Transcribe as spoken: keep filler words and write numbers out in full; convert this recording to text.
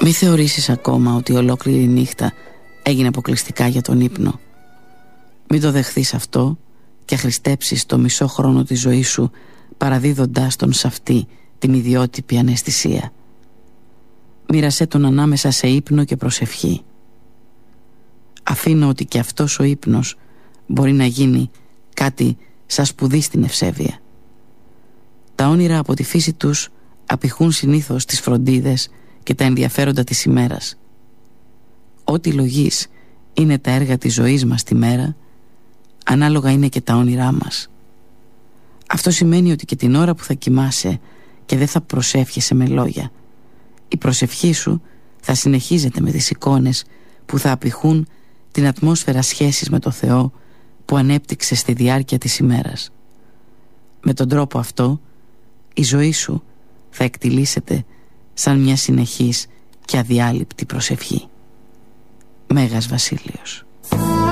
Μη θεωρήσεις ακόμα ότι ολόκληρη η νύχτα έγινε αποκλειστικά για τον ύπνο. Μην το δεχθείς αυτό και αχρηστέψεις το μισό χρόνο της ζωής σου παραδίδοντάς τον σε αυτή την ιδιότυπη αναισθησία. Μοίρασέ τον ανάμεσα σε ύπνο και προσευχή. Αφήνω ότι και αυτός ο ύπνος μπορεί να γίνει κάτι σαν σπουδή στην ευσέβεια. Τα όνειρα από τη φύση τους απηχούν συνήθως τις φροντίδες και τα ενδιαφέροντα της ημέρας. Ό,τι λογής είναι τα έργα της ζωής μας τη μέρα, ανάλογα είναι και τα όνειρά μας. Αυτό σημαίνει ότι και την ώρα που θα κοιμάσαι και δεν θα προσεύχεσαι με λόγια, η προσευχή σου θα συνεχίζεται με τις εικόνες που θα απηχούν την ατμόσφαιρα σχέσης με το Θεό που ανέπτυξε στη διάρκεια της ημέρας. Με τον τρόπο αυτό η ζωή σου θα εκτιλήσεται σαν μια συνεχής και αδιάλειπτη προσευχή. Μέγας Βασίλειος.